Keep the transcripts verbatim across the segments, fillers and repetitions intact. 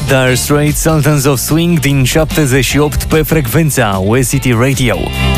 Dire Straits, Sultans of Swing din șaptezeci și opt pe frecvența West City Radio.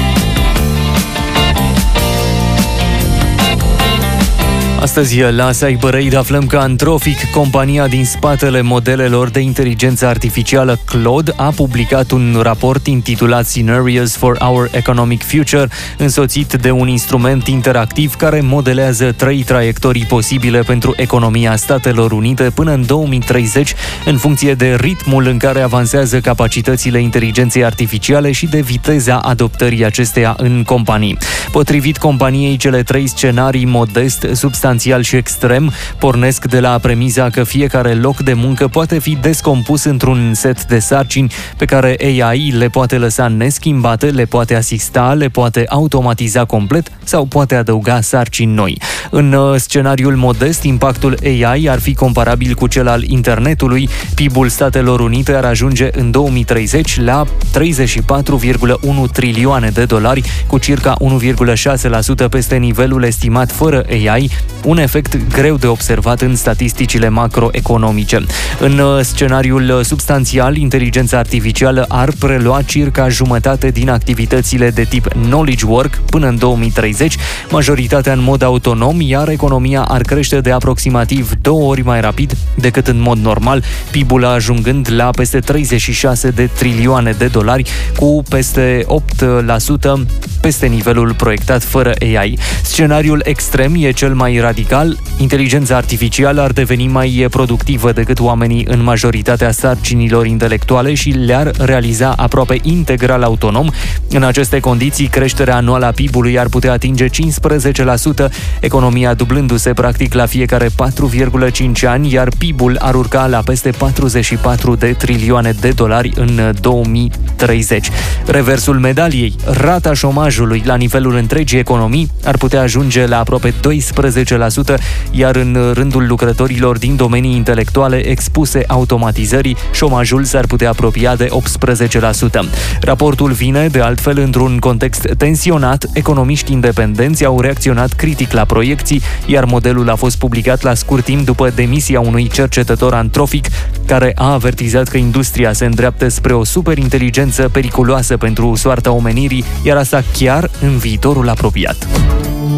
Astăzi la CyberAid aflăm că Anthropic, compania din spatele modelelor de inteligență artificială Claude, a publicat un raport intitulat Scenarios for Our Economic Future, însoțit de un instrument interactiv care modelează trei traiectorii posibile pentru economia Statelor Unite până în două mii treizeci, în funcție de ritmul în care avansează capacitățile inteligenței artificiale și de viteza adoptării acesteia în companii. Potrivit companiei, cele trei scenarii modest, substanțial și extrem pornesc de la premiza că fiecare loc de muncă poate fi descompus într-un set de sarcini pe care A I le poate lăsa neschimbate, le poate asista, le poate automatiza complet sau poate adăuga sarcini noi. În uh, scenariul modest, impactul A I ar fi comparabil cu cel al internetului. P I B-ul Statelor Unite ar ajunge în două mii treizeci la treizeci și patru virgulă unu trilioane de dolari, cu circa unu virgulă șase la sută peste nivelul estimat fără A I, un efect greu de observat în statisticile macroeconomice. În uh, scenariul substanțial, inteligența artificială ar prelua circa jumătate din activitățile de tip knowledge work până în două mii treizeci, majoritatea în mod autonom, iar economia ar crește de aproximativ două ori mai rapid decât în mod normal, P I B-ul ajungând la peste treizeci și șase de trilioane de dolari, cu peste opt la sută peste nivelul proiectat fără A I. Scenariul extrem e cel mai radical. Inteligența artificială ar deveni mai productivă decât oamenii în majoritatea sarcinilor intelectuale și le-ar realiza aproape integral autonom. În aceste condiții, creșterea anuală a P I B-ului ar putea atinge cincisprezece la sută, economia dublându-se practic la fiecare patru virgulă cinci ani, iar P I B-ul ar urca la peste patruzeci și patru de trilioane de dolari în două mii treizeci. Reversul medaliei, rata șomajului la nivelul întregii economii ar putea ajunge la aproape doisprezece la sută, iar în rândul lucrătorilor din domenii intelectuale expuse automatizării, șomajul s-ar putea apropia de optsprezece la sută. Raportul vine, de altfel, într-un context tensionat. Economiști independenți au reacționat critic la proiecții, iar modelul a fost publicat la scurt timp după demisia unui cercetător Anthropic, care a avertizat că industria se îndreaptă spre o superinteligență periculoasă pentru soarta omenirii, iar asta chiar în viitorul apropiat.